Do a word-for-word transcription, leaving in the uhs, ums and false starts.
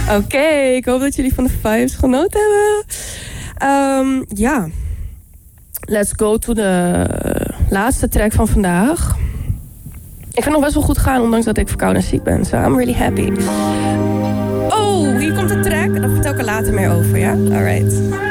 Oké, okay, ik hoop dat jullie van de vibes genoten hebben. Um, ja, let's go to de laatste track van vandaag. Ik vind nog best wel goed gaan, ondanks dat ik verkouden en ziek ben. So I'm really happy. Oh, hier komt de track. Daar vertel ik er later meer over, ja? Alright.